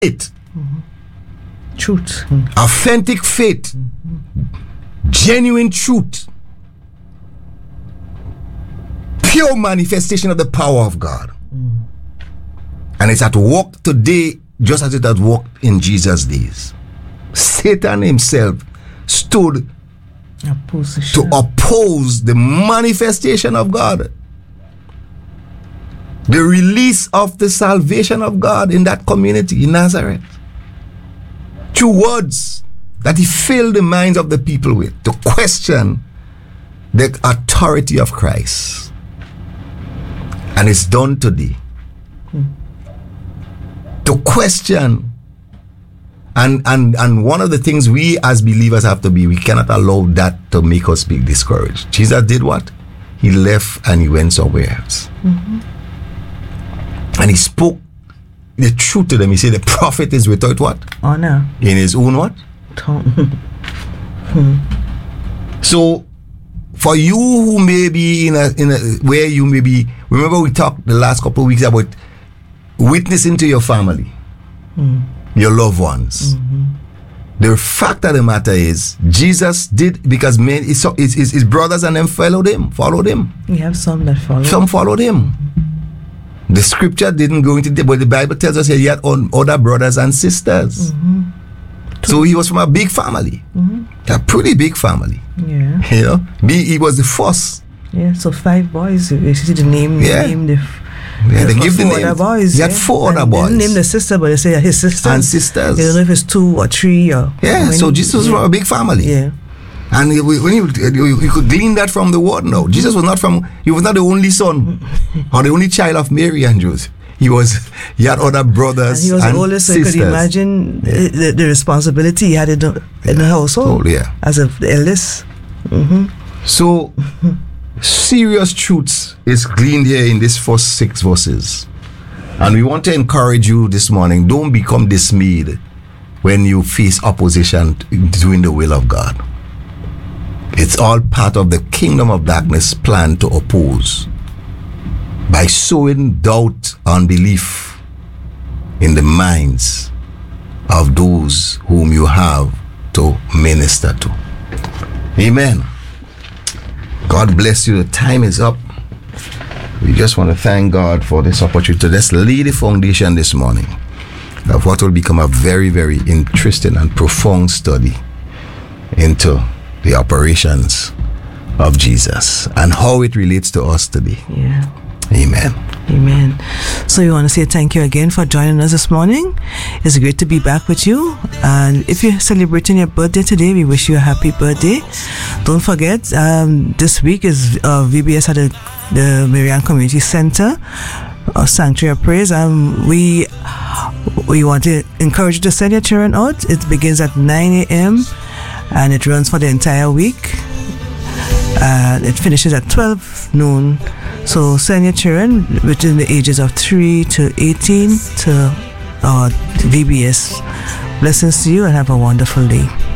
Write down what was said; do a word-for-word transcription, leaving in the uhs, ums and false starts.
It. Mm-hmm. Truth. Mm-hmm. Authentic faith. Mm-hmm. Genuine truth. Pure manifestation of the power of God. Mm. And it's at work today just as it had worked in Jesus' days. Satan himself stood Opposition. to oppose the manifestation of God. The release of the salvation of God in that community in Nazareth. Two words that he filled the minds of the people with to question the authority of Christ. And it's done today. Hmm. To question, and, and, and one of the things we as believers have to be, we cannot allow that to make us be discouraged. Jesus did what? He left and he went somewhere else. Mm-hmm. And he spoke the truth to them. He said the prophet is without what? Honor. In his own what? hmm. So, for you who may be in a, in a, where you may be, remember we talked the last couple of weeks about witnessing to your family, mm. your loved ones. Mm-hmm. The fact of the matter is, Jesus did, because men, his, his, his brothers and them followed him, followed him. We have some that followed. Some followed him. Mm-hmm. The scripture didn't go into the, but the Bible tells us he had other brothers and sisters. Mm-hmm. So he was from a big family, mm-hmm. a pretty big family. Yeah, you know, he, he was the first. Yeah, so five boys. You see the name, yeah. name the. Yeah, they four give the name. Other boys, he yeah? had four and other boys. They didn't name the sister, but they say his sisters and sisters. They don't know if it's two or three or. Yeah, many. so Jesus was yeah. from a big family. Yeah. And he, when you, you, you could glean that from the word now. Mm-hmm. Jesus was not from. He was not the only son or the only child of Mary and Joseph. He was. He had other brothers. And he was and the oldest, so sisters. You could imagine yeah. the, the responsibility he had in the, in the household. Oh, yeah. As a, the eldest. Mm-hmm. So, serious truths is gleaned here in these first six verses. And we want to encourage you this morning, don't become dismayed when you face opposition doing the will of God. It's all part of the kingdom of darkness plan to oppose by sowing doubt, unbelief in the minds of those whom you have to minister to. Amen. God bless you. The time is up. We just want to thank God for this opportunity to just lay the foundation this morning of what will become a very, very interesting and profound study into the operations of Jesus and how it relates to us today. Yeah. Amen. Amen. So we want to say thank you again for joining us this morning. It's great to be back with you. And if you're celebrating your birthday today, we wish you a happy birthday. Don't forget, um, this week is uh, V B S at the, the Marian Community Center, uh, Sanctuary of Praise. Um, we we want to encourage you to send your children out. It begins at nine a.m. and it runs for the entire week. Uh, it finishes at twelve noon. So send your children between the ages of three to eighteen to uh, V B S. Blessings to you and have a wonderful day.